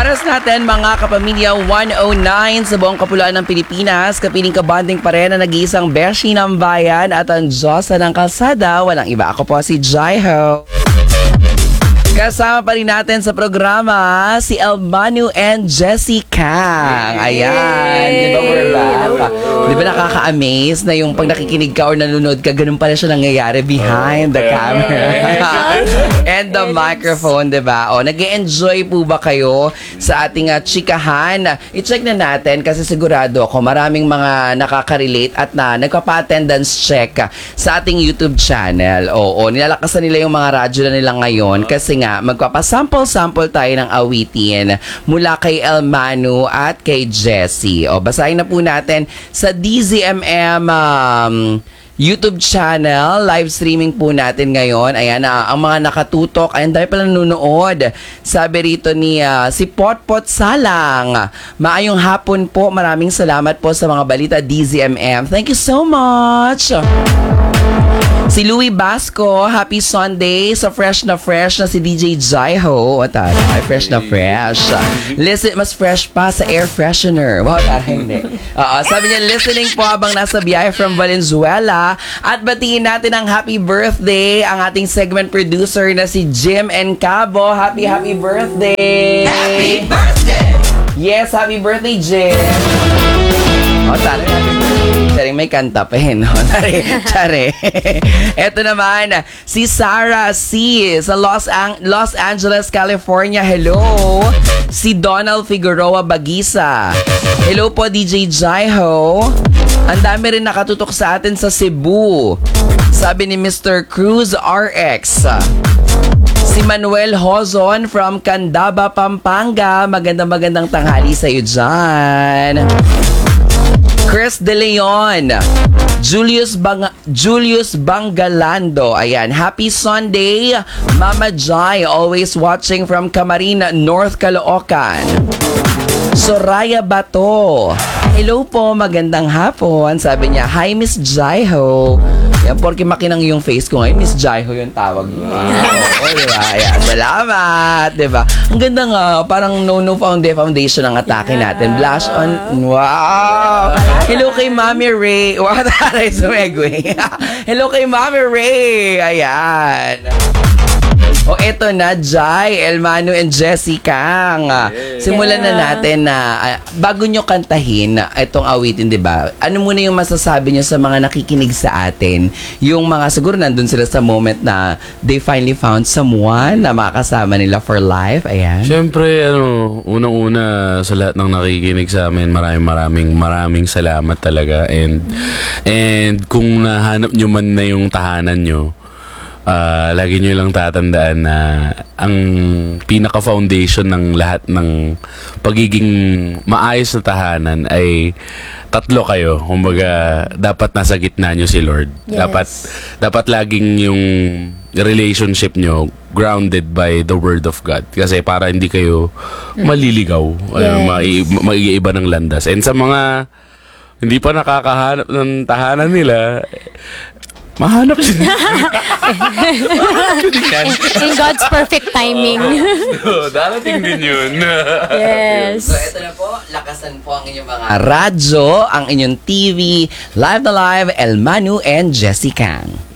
oras natin mga kapamilya 109 sa buong kapuluan ng Pilipinas. Kapiling kabanding pa rin na nag-iisang beshi ng bayan at ang Diyosa ng kalsada. Walang iba, ako po si Jaiho. Kasama pa rin natin sa programa si Elmanu and Jessie Kang. Ayan. Di ba we're back? Di ba nakaka-amaze na yung pag nakikinig ka or nanonood ka, ganun pala siya nangyayari behind the camera. And the microphone, di ba? O, nag-e-enjoy po ba kayo sa ating chikahan? I-check na natin kasi sigurado ako maraming mga nakaka-relate at na nagpapa-attendance check sa ating YouTube channel. Oo, nilalakasan nila yung mga radyo na nila ngayon kasi nga magpapasample-sample tayo ng awitin mula kay Elmanu at kay Jessie. O, basahin na po natin sa DZMM YouTube channel, live streaming po natin ngayon. Ayan, ang mga nakatutok, ayan, dahil pala nanonood. Sabi rito ni si Potpot Salang, maayong hapon po, maraming salamat po sa mga balita DZMM. Thank you so much. Si Louie Basco, happy Sunday sa fresh na si DJ Jaiho. O taray, fresh na fresh. Listen, mas fresh pa sa air freshener. Wow, taray, hindi. Sabi niya, listening po habang nasa biyahe from Valenzuela. At batiin natin ang happy birthday ang ating segment producer na si Jim Encabo. Happy birthday! Happy birthday! Yes, happy birthday, Jim! O, taray, happy birthday. Tsari, may kanta pa eh, no? Tsari. Eto naman, si Sarah C. sa Los Angeles, California. Hello. Si Donald Figueroa Bagisa. Hello po, DJ Jaiho. Ang dami rin nakatutok sa atin sa Cebu. Sabi ni Mr. Cruz RX. Si Manuel Hozon from Candaba, Pampanga. Magandang tanghali sa'yo dyan. Chris De Leon, Julius Bangalando. Ayan, happy Sunday, Mama Jai, always watching from Camarines, North Caloocan. Soraya Bato, hello po, magandang hapon. Sabi niya, hi Miss Jaiho. Yan, porque makinang yung face ko ngayon, Miss Jaiho yung tawag niya. Oo, diba? Ayan, salamat, diba? Ang ganda nga, parang no foundation ang atake natin. Blush on, wow! Hello kay Mami Ray. Wow, taray, sumegway. Hello kay Mami Ray. Ayan. O eto na, Jai, Elmanu and Jessie Kang. Simulan na natin na bago nyo kantahin itong awitin, di ba? Ano muna yung masasabi nyo sa mga nakikinig sa atin? Yung mga siguro nandun sila sa moment na they finally found someone na makakasama nila for life. Ayan. Siyempre, unang-una sa lahat ng nakikinig sa amin, maraming salamat talaga. And kung nahanap nyo man na yung tahanan nyo, lagi nyo lang tatandaan na ang pinaka-foundation ng lahat ng pagiging maayos na tahanan ay tatlo kayo. Kumbaga, dapat nasa gitna nyo si Lord. Yes. Dapat laging yung relationship nyo grounded by the Word of God. Kasi para hindi kayo maliligaw, maiiba ng landas. And sa mga hindi pa nakakahanap ng tahanan nila, mahanap din. In God's perfect timing. Darating din yun. Yes. So, ito na po. Lakasan po ang inyong mga radyo, ang inyong TV, live na live, Elmanu and Jessie Kang.